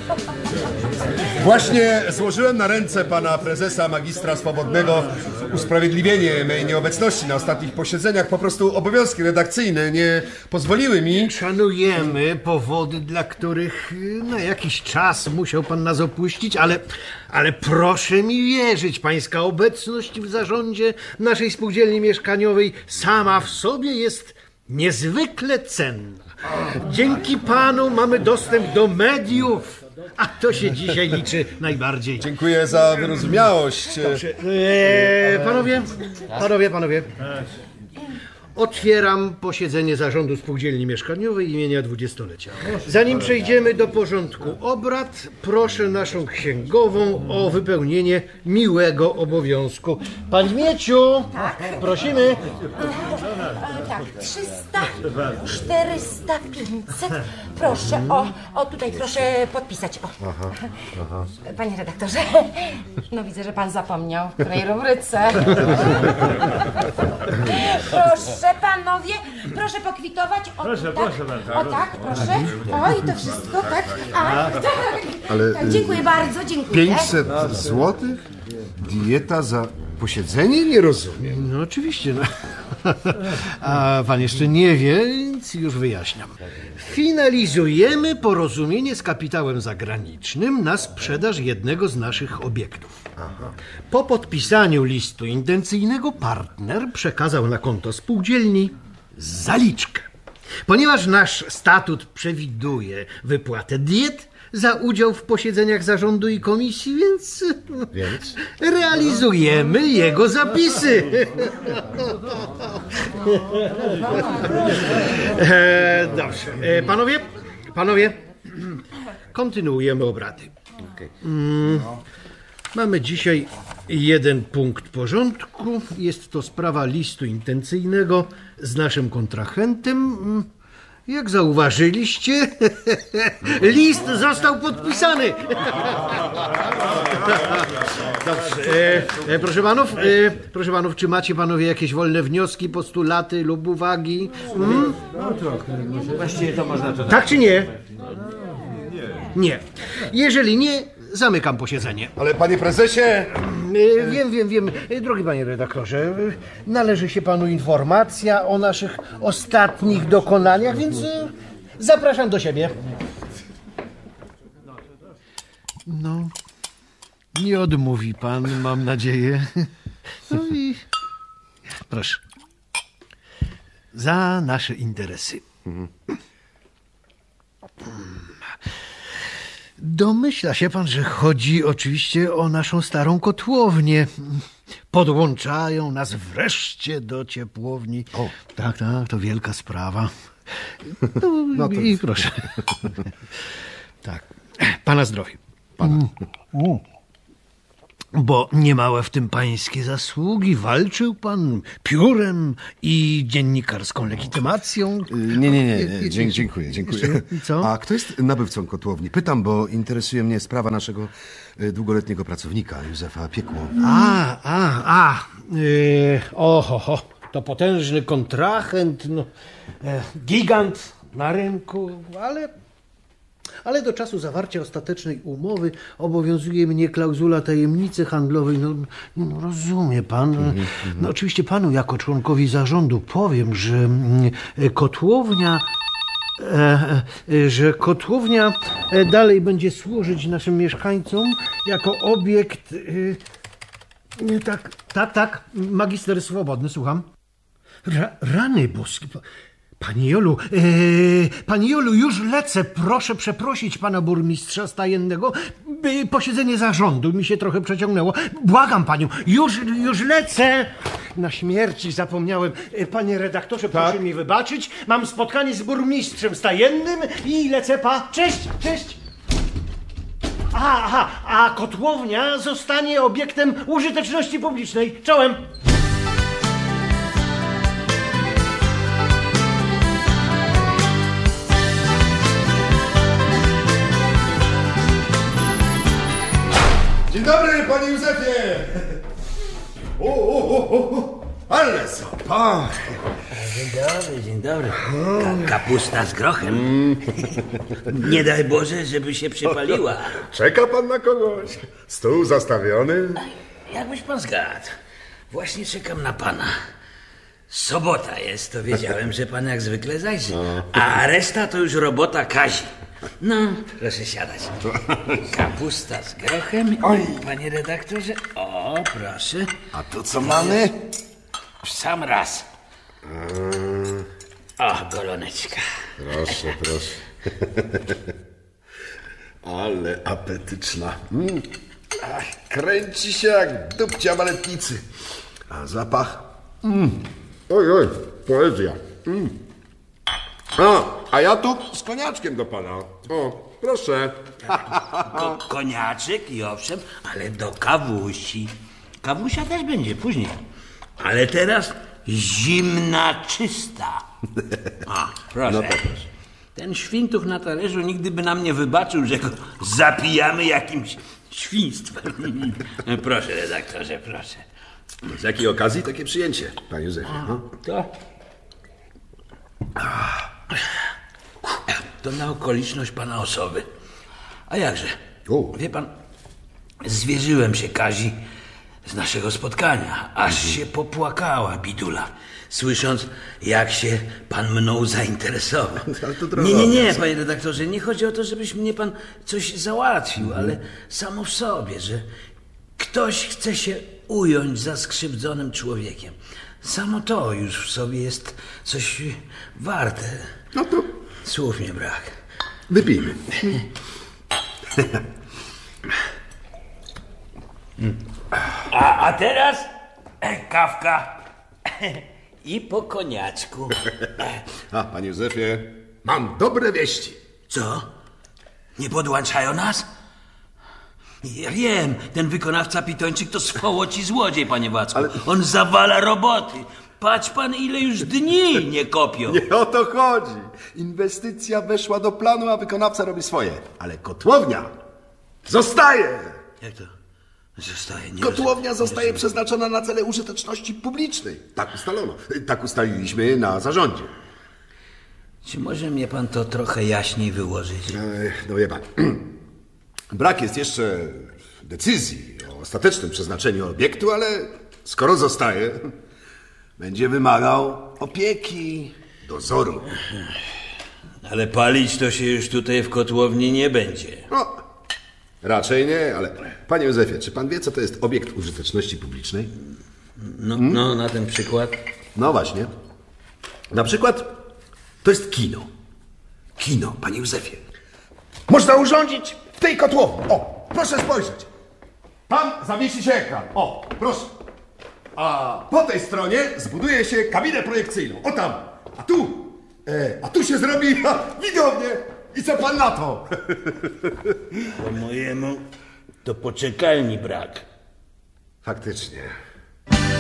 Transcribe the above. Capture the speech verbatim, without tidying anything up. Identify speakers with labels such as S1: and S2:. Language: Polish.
S1: Właśnie złożyłem na ręce pana prezesa magistra Swobodnego usprawiedliwienie mej nieobecności na ostatnich posiedzeniach. Po prostu obowiązki redakcyjne nie pozwoliły mi...
S2: Szanujemy powody, dla których na jakiś czas musiał pan nas opuścić, ale, ale proszę mi wierzyć, pańska obecność w zarządzie naszej spółdzielni mieszkaniowej sama w sobie jest niezwykle cenna. Dzięki panu mamy dostęp do mediów, a to się dzisiaj liczy najbardziej.
S1: Dziękuję za wyrozumiałość.
S2: Eee, panowie, panowie, panowie. Otwieram posiedzenie zarządu spółdzielni mieszkaniowej imienia dwudziestolecia. Zanim przejdziemy do porządku obrad, proszę naszą księgową o wypełnienie miłego obowiązku. Pani Mieciu, prosimy.
S3: Tak, trzysta, czterysta, pięćset. Proszę, o, o tutaj proszę podpisać. O. Aha, aha. Panie redaktorze, no widzę, że pan zapomniał w której rubryce. Proszę panowie, proszę pokwitować. O,
S4: Proszę,
S3: tak,
S4: proszę bardzo.
S3: O tak, proszę. O i to wszystko, tak. A, tak.
S5: Ale,
S3: tak. Dziękuję bardzo, dziękuję.
S5: pięćset złotych? Dieta za posiedzenie? Nie rozumiem.
S2: No oczywiście, no. A pan jeszcze nie wie, więc już wyjaśniam. Finalizujemy porozumienie z kapitałem zagranicznym na sprzedaż jednego z naszych obiektów. Po podpisaniu listu intencyjnego partner przekazał na konto spółdzielni zaliczkę. Ponieważ nasz statut przewiduje wypłatę diet za udział w posiedzeniach zarządu i komisji, więc,
S5: Więc?
S2: realizujemy jego zapisy. E, dobrze. E, panowie, panowie, kontynuujemy obrady. Mm, mamy dzisiaj jeden punkt porządku. Jest to sprawa listu intencyjnego z naszym kontrahentem. Jak zauważyliście, list został podpisany. Dobrze. E, e, proszę panów, e, proszę panów, czy macie panowie jakieś wolne wnioski, postulaty lub uwagi? Hmm?
S4: Właściwie to można to...
S2: Tak czy nie? Nie. Jeżeli nie, zamykam posiedzenie.
S1: Ale panie prezesie...
S2: E, Wiem, wiem, wiem. E, Drogi panie redaktorze, e, należy się panu informacja o naszych ostatnich dokonaniach, więc e, zapraszam do siebie. No, nie odmówi pan, mam nadzieję. No i proszę. Za nasze interesy. Domyśla się pan, że chodzi oczywiście o naszą starą kotłownię. Podłączają nas wreszcie do ciepłowni. O. Tak, tak, to wielka sprawa. No,
S5: No to
S2: i
S5: jest-
S2: proszę. Tak, pana zdrowie.
S5: Pana.
S2: Bo niemałe w tym pańskie zasługi. Walczył pan piórem i dziennikarską legitymacją.
S5: Nie, nie, nie, nie. Dzie- dziękuję, dziękuję.
S2: I co?
S5: A kto jest nabywcą kotłowni? Pytam, bo interesuje mnie sprawa naszego y, długoletniego pracownika, Józefa Piekło.
S2: A, a, a. Yy, oho, ho, to potężny kontrahent, no, e, gigant na rynku, ale, ale do czasu zawarcia ostatecznej umowy obowiązuje mnie klauzula tajemnicy handlowej. No, no rozumie pan. No, oczywiście panu jako członkowi zarządu powiem, że mm, kotłownia... E, e, że kotłownia e, dalej będzie służyć naszym mieszkańcom jako obiekt... E, nie, tak, tak, tak, magister Swobodny, słucham. Ra, rany boskie. Pa- Pani Jolu, e, pani Jolu, już lecę. Proszę przeprosić pana burmistrza stajennego. By posiedzenie zarządu mi się trochę przeciągnęło. Błagam panią, już, już lecę. Na śmierci zapomniałem. E, Panie redaktorze, proszę mi wybaczyć. Mam spotkanie z burmistrzem stajennym i lecę pa. Cześć, cześć. Aha, aha, a kotłownia zostanie obiektem użyteczności publicznej. Czołem.
S1: Dzień dobry, panie Józefie! O, o, o, o, o. Ale zapach!
S4: Dzień dobry, dzień dobry. Ka kapusta z grochem. Nie daj Boże, żeby się przypaliła.
S1: Czeka pan na kogoś? Stół zastawiony?
S4: Jakbyś pan zgadł. Właśnie czekam na pana. Sobota jest, to wiedziałem, że pan jak zwykle zajrzy. A reszta to już robota Kazi. No, proszę siadać. Kapusta z grochem. Oj, panie redaktorze. O, proszę.
S5: A tu co mamy?
S4: W sam raz. O, goloneczka.
S1: Proszę, proszę. Ale apetyczna. Mm. Ach, kręci się jak dupcia baletnicy. A zapach? Mm. Oj, oj, poezja. Mm. A, a ja tu z koniaczkiem do pana. O, proszę.
S4: Ko koniaczek i owszem, ale do kawusi. Kawusia też będzie później. Ale teraz zimna, czysta. A, proszę.
S1: No to proszę.
S4: Ten świntuch na talerzu nigdy by nam nie wybaczył, że go zapijamy jakimś świństwem. Proszę, redaktorze, proszę.
S1: Z jakiej okazji takie przyjęcie, panie Józefie? No?
S4: To... To na okoliczność pana osoby. A jakże?
S1: O.
S4: Wie pan, zwierzyłem się Kazi z naszego spotkania, aż się popłakała bidula, słysząc, jak się pan mną zainteresował.
S1: Ale to
S4: Nie, nie, nie,
S1: drobiazg.
S4: panie redaktorze, nie chodzi o to, żebyś mnie pan coś załatwił, ale samo w sobie, że ktoś chce się ująć za skrzywdzonym człowiekiem. Samo to już w sobie jest coś warte.
S1: No to
S4: Słów nie brak.
S1: wypijmy.
S4: A, a teraz e, kawka i po koniaczku.
S1: A, panie Józefie, mam dobre wieści.
S4: Co? Nie podłączają nas? Ja wiem, ten wykonawca Pitończyk to swołoci złodziej, panie Wacku.
S1: Ale-
S4: On zawala roboty. Patrz pan, ile już dni nie kopią.
S1: Nie o to chodzi. Inwestycja weszła do planu, a wykonawca robi swoje. Ale kotłownia zostaje.
S4: Jak to? Zostaje, nie
S1: Kotłownia
S4: rozumiem.
S1: zostaje przeznaczona na cele użyteczności publicznej. Tak ustalono. Tak ustaliliśmy na zarządzie.
S4: Czy może mnie pan to trochę jaśniej wyłożyć?
S1: E, No wie pan, brak jest jeszcze decyzji o ostatecznym przeznaczeniu obiektu, ale skoro zostaje, będzie wymagał opieki, dozoru.
S4: Ale palić to się już tutaj w kotłowni nie będzie.
S1: No, raczej nie, ale panie Józefie, czy pan wie, co to jest obiekt użyteczności publicznej?
S4: No, no na ten przykład.
S1: No właśnie. Na przykład to jest kino. Kino, panie Józefie. Można urządzić w tej kotłowni. O, proszę spojrzeć. Tam zawiesi się ekran. O, proszę. A po tej stronie zbuduje się kabinę projekcyjną. O tam. A tu, e, a tu się zrobi ha, widownię. I co pan na to?
S4: Po mojemu to poczekalni brak.
S1: Faktycznie.